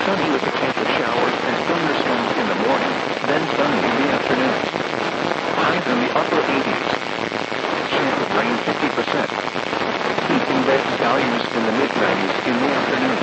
Sunny with a chance of showers and thunderstorms in the morning, then sunny in the afternoon. Highs in the upper 80s. Chance of rain 50%. Heat index values in the mid-90s in the afternoon.